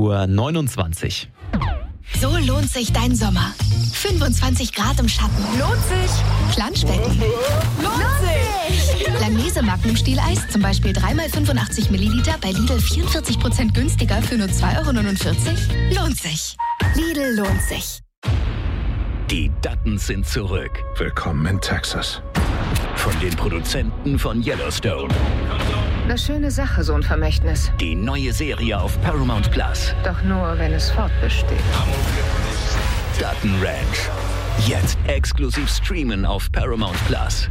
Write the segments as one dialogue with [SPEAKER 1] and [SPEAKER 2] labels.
[SPEAKER 1] 6:29 Uhr.
[SPEAKER 2] So lohnt sich dein Sommer. 25 Grad im Schatten.
[SPEAKER 3] Lohnt sich.
[SPEAKER 2] Planschbecken.
[SPEAKER 3] Lohnt sich.
[SPEAKER 2] Langnese Magnum-Stieleis, zum Beispiel 3x85 Milliliter bei Lidl 44% günstiger für nur 2,49 €. Lohnt sich. Lidl lohnt sich.
[SPEAKER 4] Die Duttons sind zurück.
[SPEAKER 5] Willkommen in Texas.
[SPEAKER 4] Von den Produzenten von Yellowstone.
[SPEAKER 3] Eine schöne Sache, so ein Vermächtnis.
[SPEAKER 4] Die neue Serie auf Paramount Plus.
[SPEAKER 3] Doch nur, wenn es fortbesteht.
[SPEAKER 4] Dutton Ranch. Jetzt exklusiv streamen auf Paramount Plus.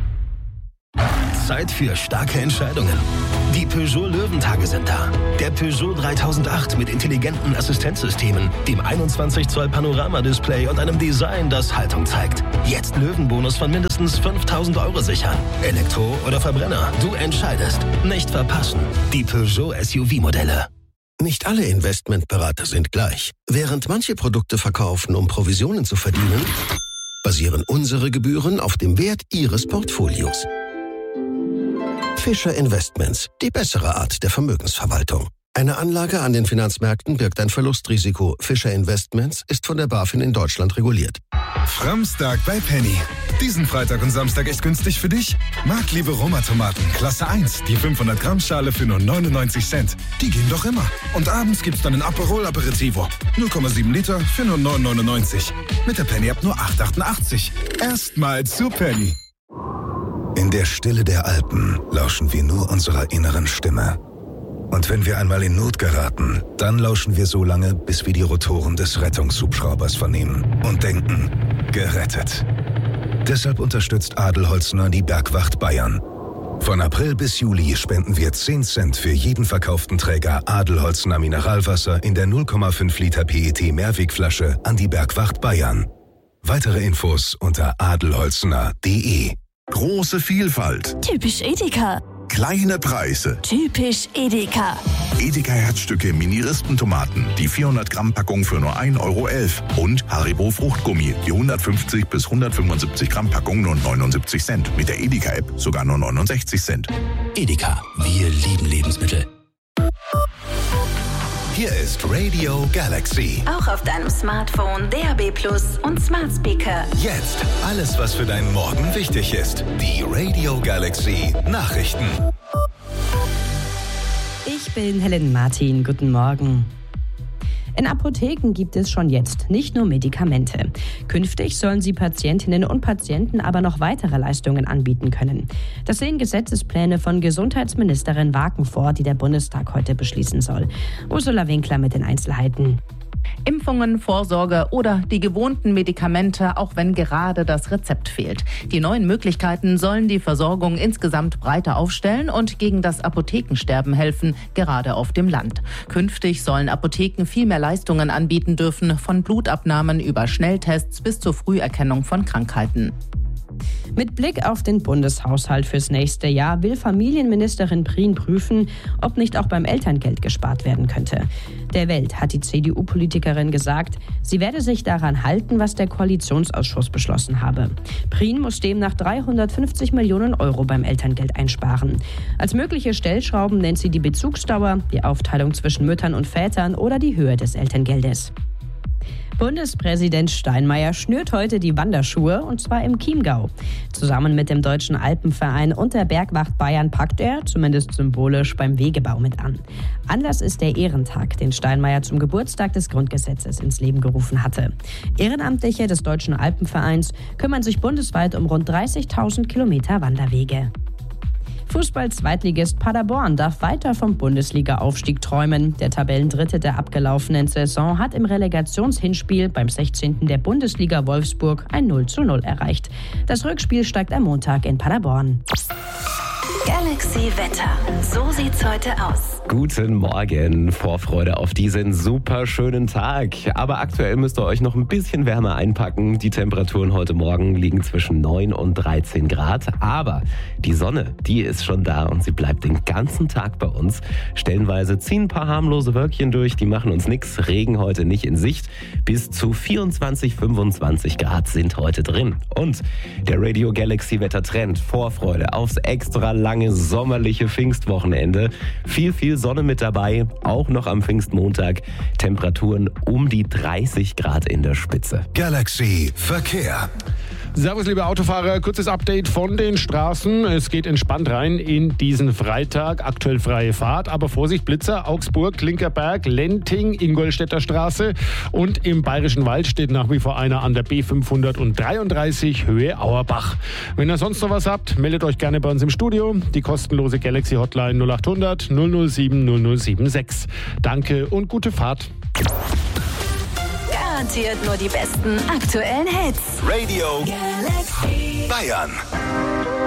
[SPEAKER 6] Zeit für starke Entscheidungen. Die Peugeot Löwentage sind da. Der Peugeot 3008 mit intelligenten Assistenzsystemen, dem 21 Zoll Panoramadisplay und einem Design, das Haltung zeigt. Jetzt Löwenbonus von mindestens 5.000 € sichern. Elektro oder Verbrenner, du entscheidest. Nicht verpassen. Die Peugeot SUV-Modelle. Nicht alle Investmentberater sind gleich. Während manche Produkte verkaufen, um Provisionen zu verdienen, basieren unsere Gebühren auf dem Wert Ihres Portfolios. Fischer Investments, die bessere Art der Vermögensverwaltung. Eine Anlage an den Finanzmärkten birgt ein Verlustrisiko. Fischer Investments ist von der BaFin in Deutschland reguliert.
[SPEAKER 7] Framstag bei Penny. Diesen Freitag und Samstag echt günstig für dich? Marktliebe Roma-Tomaten, Klasse 1, die 500 Gramm Schale für nur 99 Cent. Die gehen doch immer. Und abends gibt's dann ein Aperol Aperitivo. 0,7 Liter für nur 9,99. Mit der Penny-App nur 8,88. Erstmal zu Penny.
[SPEAKER 8] In der Stille der Alpen lauschen wir nur unserer inneren Stimme. Und wenn wir einmal in Not geraten, dann lauschen wir so lange, bis wir die Rotoren des Rettungshubschraubers vernehmen und denken, gerettet. Deshalb unterstützt Adelholzner die Bergwacht Bayern. Von April bis Juli spenden wir 10 Cent für jeden verkauften Träger Adelholzner Mineralwasser in der 0,5 Liter PET Mehrwegflasche an die Bergwacht Bayern. Weitere Infos unter adelholzner.de.
[SPEAKER 9] Große Vielfalt.
[SPEAKER 10] Typisch Edeka.
[SPEAKER 9] Kleine Preise.
[SPEAKER 10] Typisch Edeka.
[SPEAKER 9] Edeka Herzstücke Mini-Rispentomaten, die 400 Gramm Packung für nur 1,11 € und Haribo Fruchtgummi, die 150 bis 175 Gramm Packung nur 79 Cent. Mit der Edeka-App sogar nur 69 Cent.
[SPEAKER 6] Edeka, wir lieben Lebensmittel.
[SPEAKER 8] Hier ist Radio Galaxy.
[SPEAKER 10] Auch auf deinem Smartphone, DAB+ und Smart Speaker.
[SPEAKER 8] Jetzt alles, was für deinen Morgen wichtig ist. Die Radio Galaxy Nachrichten.
[SPEAKER 11] Ich bin Helen Martin. Guten Morgen. In Apotheken gibt es schon jetzt nicht nur Medikamente. Künftig sollen sie Patientinnen und Patienten aber noch weitere Leistungen anbieten können. Das sehen Gesetzespläne von Gesundheitsministerin Waken vor, die der Bundestag heute beschließen soll. Ursula Winkler mit den Einzelheiten.
[SPEAKER 12] Impfungen, Vorsorge oder die gewohnten Medikamente, auch wenn gerade das Rezept fehlt. Die neuen Möglichkeiten sollen die Versorgung insgesamt breiter aufstellen und gegen das Apothekensterben helfen, gerade auf dem Land. Künftig sollen Apotheken viel mehr Leistungen anbieten dürfen, von Blutabnahmen über Schnelltests bis zur Früherkennung von Krankheiten.
[SPEAKER 11] Mit Blick auf den Bundeshaushalt fürs nächste Jahr will Familienministerin Prien prüfen, ob nicht auch beim Elterngeld gespart werden könnte. Der Welt hat die CDU-Politikerin gesagt, sie werde sich daran halten, was der Koalitionsausschuss beschlossen habe. Prien muss demnach 350 Millionen € beim Elterngeld einsparen. Als mögliche Stellschrauben nennt sie die Bezugsdauer, die Aufteilung zwischen Müttern und Vätern oder die Höhe des Elterngeldes. Bundespräsident Steinmeier schnürt heute die Wanderschuhe, und zwar im Chiemgau. Zusammen mit dem Deutschen Alpenverein und der Bergwacht Bayern packt er, zumindest symbolisch, beim Wegebau mit an. Anlass ist der Ehrentag, den Steinmeier zum Geburtstag des Grundgesetzes ins Leben gerufen hatte. Ehrenamtliche des Deutschen Alpenvereins kümmern sich bundesweit um rund 30.000 Kilometer Wanderwege. Fußball-Zweitligist Paderborn darf weiter vom Bundesliga-Aufstieg träumen. Der Tabellendritte der abgelaufenen Saison hat im Relegationshinspiel beim 16. der Bundesliga Wolfsburg ein 0:0 erreicht. Das Rückspiel steigt am Montag in Paderborn.
[SPEAKER 10] Galaxy Wetter. So sieht's heute aus.
[SPEAKER 1] Guten Morgen. Vorfreude auf diesen super schönen Tag. Aber aktuell müsst ihr euch noch ein bisschen wärmer einpacken. Die Temperaturen heute Morgen liegen zwischen 9 und 13 Grad. Aber die Sonne, die ist schon da und sie bleibt den ganzen Tag bei uns. Stellenweise ziehen ein paar harmlose Wölkchen durch, die machen uns nichts. Regen heute nicht in Sicht. Bis zu 24, 25 Grad sind heute drin. Und der Radio Galaxy Wettertrend. Vorfreude aufs extra lange sommerliche Pfingstwochenende. Viel viel Sonne mit dabei, auch noch am Pfingstmontag. Temperaturen um die 30 Grad in der Spitze.
[SPEAKER 8] Galaxy Verkehr.
[SPEAKER 13] Servus, liebe Autofahrer. Kurzes Update von den Straßen. Es geht entspannt rein in diesen Freitag. Aktuell freie Fahrt. Aber Vorsicht, Blitzer. Augsburg, Klinkerberg, Lenting, Ingolstädter Straße. Und im Bayerischen Wald steht nach wie vor einer an der B533 Höhe Auerbach. Wenn ihr sonst noch was habt, meldet euch gerne bei uns im Studio. Die kostenlose Galaxy Hotline 0800 007 076. Danke und gute Fahrt.
[SPEAKER 10] Garantiert nur die besten aktuellen Hits.
[SPEAKER 8] Radio
[SPEAKER 10] Galaxy
[SPEAKER 8] Bayern.